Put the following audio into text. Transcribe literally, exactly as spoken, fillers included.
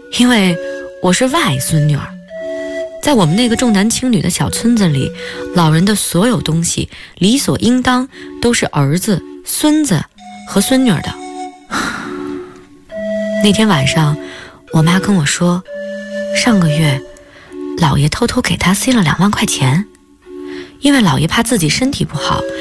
因为我是外孙女儿。在我们那个重男轻女的小村子里，老人的所有东西理所应当都是儿子、孙子和孙女儿的。那天晚上，我妈跟我说，上个月姥爷偷偷给她塞了两万块钱，因为姥爷怕自己身体不好，